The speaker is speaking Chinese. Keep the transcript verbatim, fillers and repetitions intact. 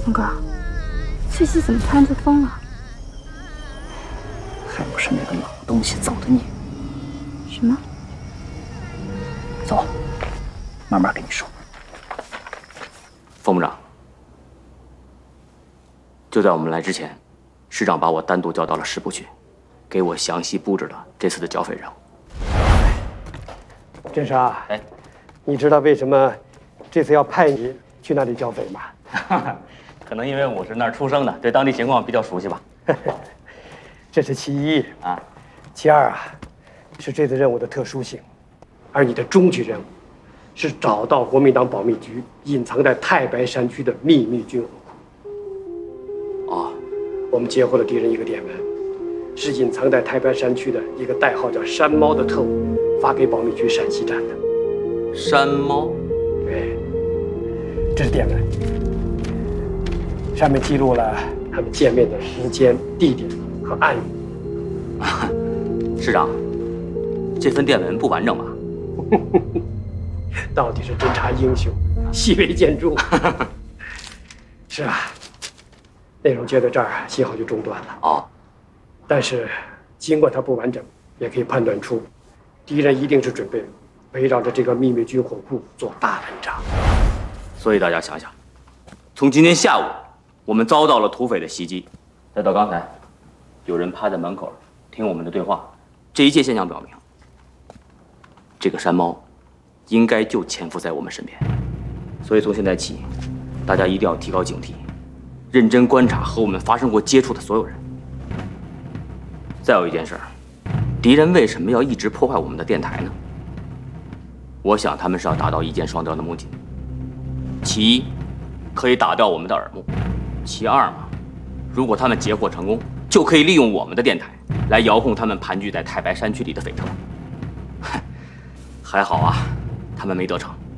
峰哥，翠西怎么突然就疯了？ 还不是那个老东西走的你。 什么？ 走，慢慢跟你说。 冯部长，就在我们来之前，师长把我单独叫到了师部去，给我详细布置了这次的剿匪任务。 振沙， 哎， 你知道为什么这次要派你去那里剿匪吗？ 可能因为我是那儿出生的，对当地情况比较熟悉吧。 这是其一啊， 其二啊，是这次任务的特殊性，而你的终极任务是找到国民党保密局隐藏在太白山区的秘密军火库。 哦， 我们截获了敌人一个电文，是隐藏在太白山区的一个代号叫山猫的特务发给保密局陕西站的。 山猫？ 对，这是电文，上面记录了他们见面的时间、地点和暗语。 师长，这份电文不完整吧？ 到底是侦察英雄，细微见著。是啊，内容接到这儿，信号就中断了。 哦， 但是尽管它不完整，也可以判断出，敌人一定是准备围绕着这个秘密军火库做大文章。 所以大家想想，从今天下午我们遭到了土匪的袭击，再到刚才有人趴在门口听我们的对话，这一切现象表明，这个山猫应该就潜伏在我们身边。所以从现在起，大家一定要提高警惕，认真观察和我们发生过接触的所有人。再有一件事儿，敌人为什么要一直破坏我们的电台呢？我想他们是要达到一箭双雕的目的。其一，可以打掉我们的耳目；其二嘛，如果他们截获成功，就可以利用我们的电台来遥控他们盘踞在太白山区里的匪寇。还好啊，他们没得逞。